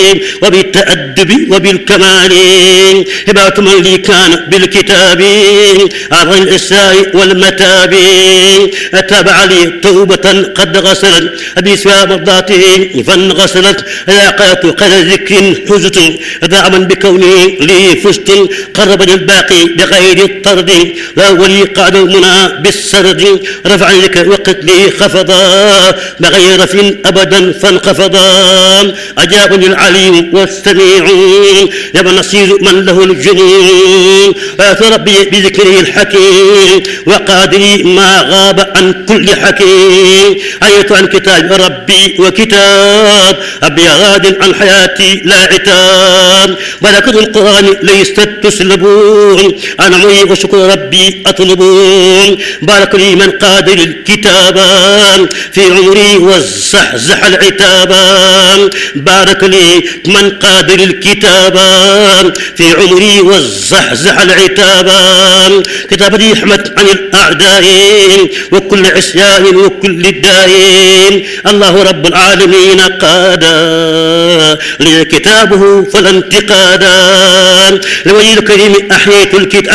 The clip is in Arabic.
وبالتأدب وبالكمال هبات من لي كان بالكتاب عن الإساء والمتاب أتابع لي توبة قد غسلت بسوى مرضاته فانغسلت لاقات قد ذكر حزت دعما بكوني لي فزت قربني الباقي بغير الطرد لا ولي قعد المنى بالسرد رفع لك وقت لي خفضا بغير رف أبدا فانخفضا أجابني العليم والسميع يا نصير من له الجنين وآت ربي بذكره الحكيم وقادري ما غاب عن كل حكيم آية عن كتاب ربي وكتاب أبي غاد عن حياتي لا عتاب بركة القرآن ليست تسلبون عن عمري وشكر ربي أطلبون بارك لي من قادر الكتاب في عمري والزحزح العتابان بارك لي من قادر الكتاب في عمري والزحزح العتابان كتابتي حمت عن الأعداء وكل عصيان وكل الداء الله رب العالمين قادا لي كتابه فلا انتقادا لولي الكريم أحييت الكتاب